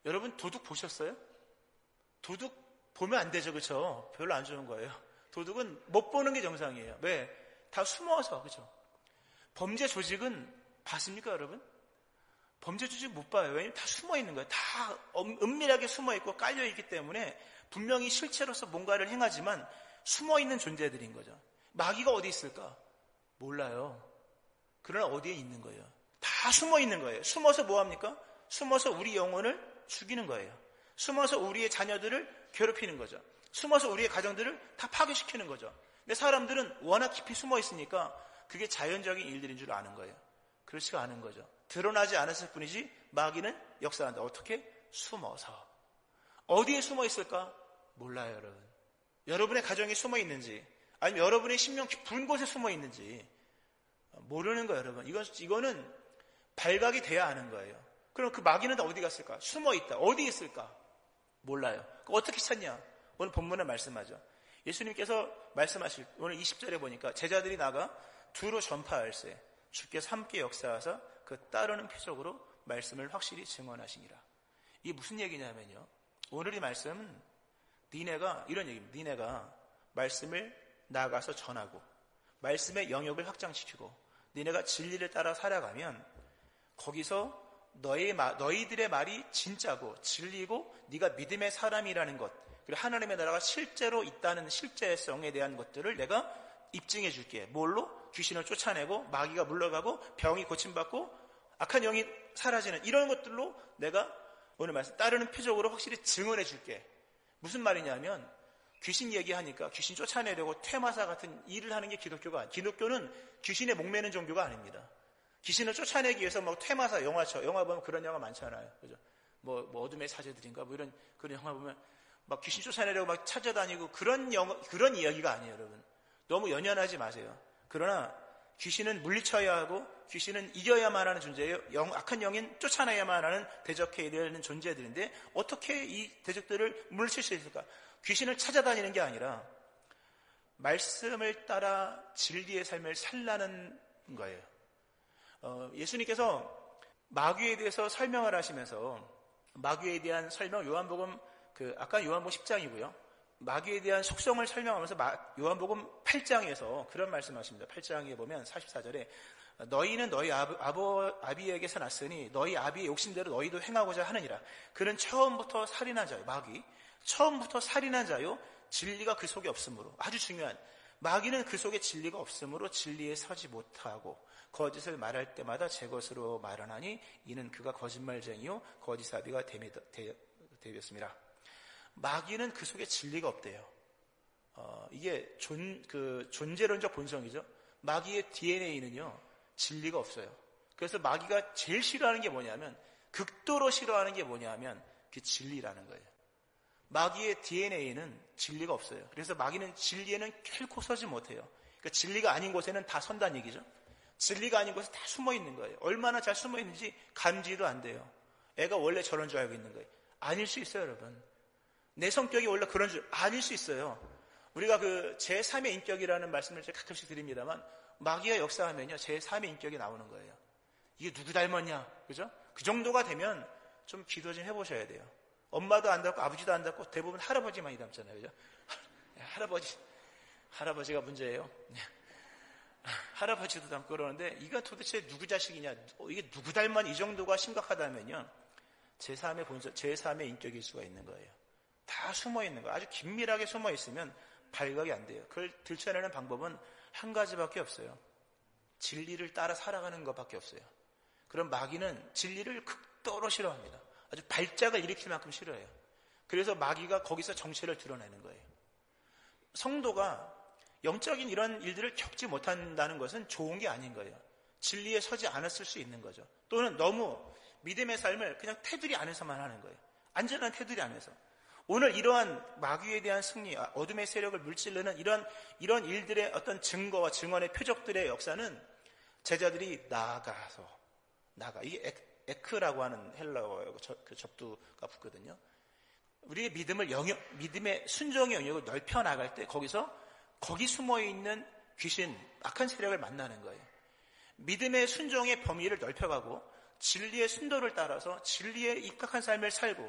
여러분 도둑 보셨어요? 도둑 보면 안 되죠, 그렇죠? 별로 안 좋은 거예요. 도둑은 못 보는 게 정상이에요. 왜? 다 숨어서, 그렇죠? 범죄 조직은 봤습니까, 여러분? 범죄 조직 못 봐요. 왜냐면 다 숨어 있는 거예요. 다 은밀하게 숨어 있고 깔려 있기 때문에 분명히 실체로서 뭔가를 행하지만 숨어 있는 존재들인 거죠. 마귀가 어디 있을까? 몰라요. 그러나 어디에 있는 거예요? 다 숨어 있는 거예요. 숨어서 뭐 합니까? 숨어서 우리 영혼을 죽이는 거예요. 숨어서 우리의 자녀들을 괴롭히는 거죠. 숨어서 우리의 가정들을 다 파괴시키는 거죠. 근데 사람들은 워낙 깊이 숨어 있으니까 그게 자연적인 일들인 줄 아는 거예요. 그렇지가 않은 거죠. 드러나지 않았을 뿐이지 마귀는 역사한다. 어떻게? 숨어서. 어디에 숨어 있을까? 몰라요, 여러분. 여러분의 가정에 숨어 있는지 아니면 여러분의 심령 깊은 곳에 숨어 있는지 모르는 거예요, 여러분. 이거는 발각이 돼야 아는 거예요. 그럼 그 마귀는 어디 갔을까? 숨어 있다. 어디 있을까? 몰라요. 어떻게 찾냐? 오늘 본문에 말씀하죠. 예수님께서 말씀하실 오늘 20절에 보니까 제자들이 나가 두루 전파할세 주께서 함께 역사하사 그 따르는 표적으로 말씀을 확실히 증언하시니라. 이게 무슨 얘기냐면요. 오늘 이 말씀은 니네가 이런 얘기입니다. 니네가 말씀을 나가서 전하고 말씀의 영역을 확장시키고 니네가 진리를 따라 살아가면 거기서 너희들의 말이 진짜고 진리고 네가 믿음의 사람이라는 것 그리고 하나님의 나라가 실제로 있다는 실제성에 대한 것들을 내가 입증해 줄게. 뭘로? 귀신을 쫓아내고 마귀가 물러가고 병이 고침받고 악한 영이 사라지는 이런 것들로 내가 오늘 말씀 따르는 표적으로 확실히 증언해 줄게. 무슨 말이냐면 귀신 얘기하니까 귀신 쫓아내려고 퇴마사 같은 일을 하는 게 기독교는 귀신에 목매는 종교가 아닙니다. 귀신을 쫓아내기 위해서 막 퇴마사 영화 보면 그런 영화 많잖아요. 그죠? 뭐 어둠의 사제들인가 그런 영화 보면 막 귀신 쫓아내려고 막 찾아다니고 그런 이야기가 아니에요, 여러분. 너무 연연하지 마세요. 그러나 귀신은 물리쳐야 하고 귀신은 이겨야만 하는 존재예요. 악한 영인 쫓아내야만 하는 대적해야 되는 존재들인데 어떻게 이 대적들을 물리칠 수 있을까? 귀신을 찾아다니는 게 아니라 말씀을 따라 진리의 삶을 살라는 거예요. 예수님께서 마귀에 대해서 설명을 하시면서 마귀에 대한 설명 요한복음 아까 요한복음 10장이고요. 마귀에 대한 속성을 설명하면서 요한복음 8장에서 그런 말씀하십니다. 8장에 보면 44절에 너희는 너희 아비에게서 났으니 너희 아비의 욕심대로 너희도 행하고자 하느니라. 그는 처음부터 살인한 자요. 마귀. 처음부터 살인한 자요. 진리가 그 속에 없으므로. 아주 중요한. 마귀는 그 속에 진리가 없으므로 진리에 서지 못하고 거짓을 말할 때마다 제 것으로 말하나니 이는 그가 거짓말쟁이요 거짓 아비가 되었습니다. 마귀는 그 속에 진리가 없대요. 이게 존재론적 본성이죠. 마귀의 DNA는요 진리가 없어요. 그래서 마귀가 제일 싫어하는 게 뭐냐면 극도로 싫어하는 게 뭐냐면 그 진리라는 거예요. 마귀의 DNA는 진리가 없어요. 그래서 마귀는 진리에는 결코 서지 못해요. 그러니까 진리가 아닌 곳에는 다 선다는 얘기죠. 진리가 아닌 곳에 다 숨어 있는 거예요. 얼마나 잘 숨어 있는지 감지도 안 돼요. 애가 원래 저런 줄 알고 있는 거예요. 아닐 수 있어요, 여러분. 내 성격이 원래 그런 줄 아닐 수 있어요. 우리가 제3의 인격이라는 말씀을 제가 가끔씩 드립니다만 마귀가 역사하면요 제3의 인격이 나오는 거예요. 이게 누구 닮았냐, 그죠? 그 정도가 되면 좀 기도 좀 해보셔야 돼요. 엄마도 안 닮고 아버지도 안 닮고 대부분 할아버지만이 닮잖아요, 그죠? 할아버지가 문제예요. 할아버지도 닮고 그러는데 이거 도대체 누구 자식이냐, 이게 누구 닮았 이 정도가 심각하다면요 제3의 본성, 제3의 인격일 수가 있는 거예요. 다 숨어 있는 거예요. 아주 긴밀하게 숨어 있으면 발각이 안 돼요. 그걸 들춰내는 방법은 한 가지밖에 없어요. 진리를 따라 살아가는 것밖에 없어요. 그럼 마귀는 진리를 극도로 싫어합니다. 아주 발작을 일으킬 만큼 싫어해요. 그래서 마귀가 거기서 정체를 드러내는 거예요. 성도가 영적인 이런 일들을 겪지 못한다는 것은 좋은 게 아닌 거예요. 진리에 서지 않았을 수 있는 거죠. 또는 너무 믿음의 삶을 그냥 테두리 안에서만 하는 거예요. 안전한 테두리 안에서. 오늘 이러한 마귀에 대한 승리, 어둠의 세력을 물질르는 이런 일들의 어떤 증거와 증언의 표적들의 역사는 제자들이 이게 에크라고 하는 헬라어 그 접두가 붙거든요. 우리의 믿음의 순종의 영역을 넓혀 나갈 때 거기 숨어 있는 귀신, 악한 세력을 만나는 거예요. 믿음의 순종의 범위를 넓혀가고 진리의 순도를 따라서 진리에 입각한 삶을 살고